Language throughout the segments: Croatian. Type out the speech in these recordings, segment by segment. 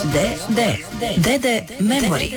Dede Memory.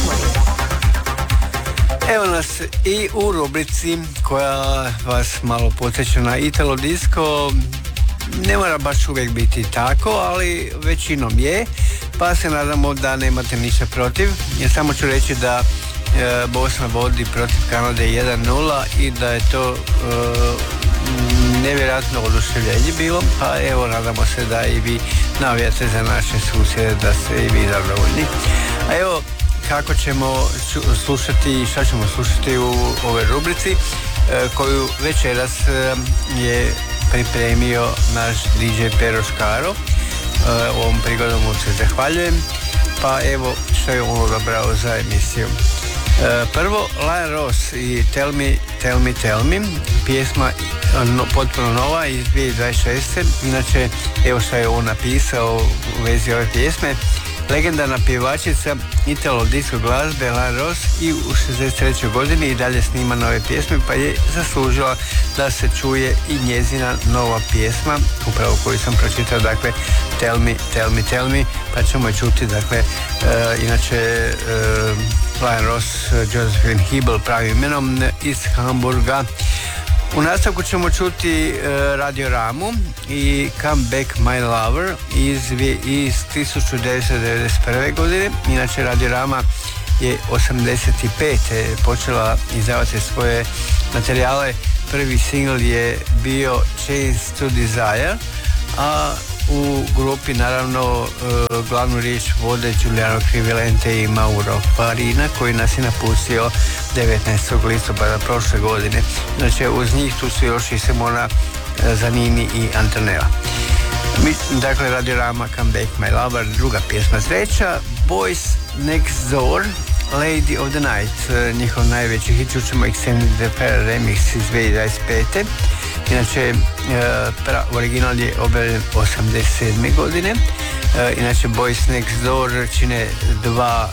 Evo nas i u rubrici koja vas malo podsjeća na Italo disco. Ne mora baš uvijek biti tako, ali većinom je, pa se nadamo da nemate ništa protiv. Ja samo ću reći da Bosna vodi protiv Kanade 1-0 i da je to nevjerojatno oduševljenje bilo, pa evo nadamo se da i vi navijate za naše susjede, da ste i vi zadovoljni. A evo kako ćemo slušati, šta ćemo slušati u ovoj rubrici koju večeras je pripremio naš DJ Pero Škaro. Ovom prigodom mu se zahvaljujem, pa evo što je on odabrao za emisiju. Prvo Lion Ross i Tell Me, pjesma potpuno nova iz 2026. Inače, evo što je on napisao u vezi ove pjesme. Legendarna pjevačica Italo disco glazbe Lion Ross i u 63. godini i dalje snima nove pjesme, pa je zaslužila da se čuje i njezina nova pjesma, upravo koju sam pročitao, dakle Tell Me, pa ćemo je čuti, dakle, inače Lion Ross, Josephine Hibel pravim imenom, iz Hamburga. U nastavku ćemo čuti Radio Ramu i Come Back My Lover iz 1991. godine. Inače Radio Rama je 85. počela izdavati svoje materijale. Prvi single je bio Chains to Desire, a u grupi naravno glavnu riječ vode Giuliano Crivellente i Mauro Farina, koji nas je napustio 19. listopada prošle godine. Znači uz njih tu su još i Simona Zanini i Antonella. Dakle, Radio Rama, Come Back My Lover, druga pjesma. Treća, Boys Next Door, Lady of the Night, njihov najveći hit, čućemo Extended the Fair remix iz 2025. Inače, original je objavljen 87. godine. Inače, Boys Next Door čine dva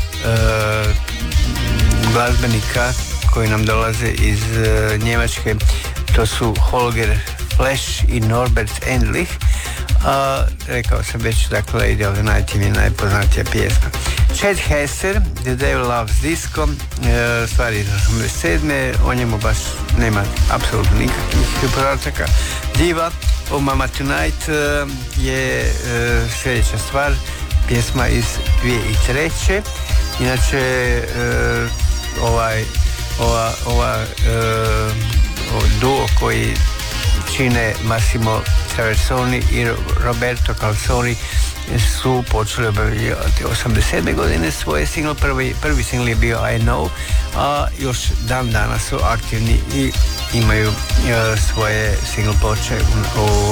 glazbenika koji nam dolaze iz Njemačke. To su Holger Flash i Norbert Endlich. Rekao sam već, dakle, Lady of the Night im je najpoznatija pjesma. Chet Hester, The Devil Loves Disco, stvari iz 87. O njemu baš nema apsolutno nikakvih podataka. Diva, Oh Mama Tonight je sljedeća stvar, pjesma iz 2003. Inače, ova duo koji čine Massimo Traversoni i Roberto Calzoni su počeli objavljivati 87. godine svoje single. Prvi single je bio I Know, a još dan danas su aktivni i imaju svoje single ploče u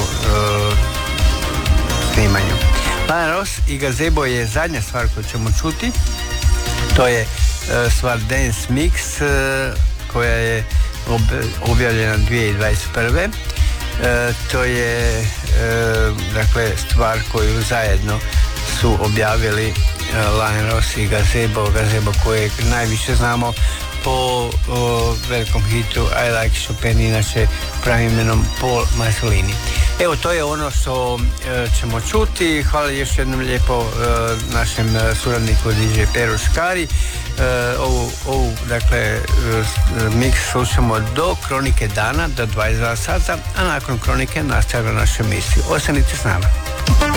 snimanju. Lion Ross i Gazebo je zadnja stvar koju ćemo čuti. To je stvar Dance Mix koja je objavljena 2021. To je dakle stvar koju zajedno su objavili Lion Ross i Gazebo kojeg najviše znamo po velikom hitu I Like Chopin, inače pravim imenom Paul Masolini. Evo, to je ono što ćemo čuti. Hvala još jednom lijepo našem suradniku DJ Pero Škari. Ovu dakle mix slušamo do Kronike dana, do 22 sata, a nakon Kronike nastavljamo našu emisiju. Ostanite s nama.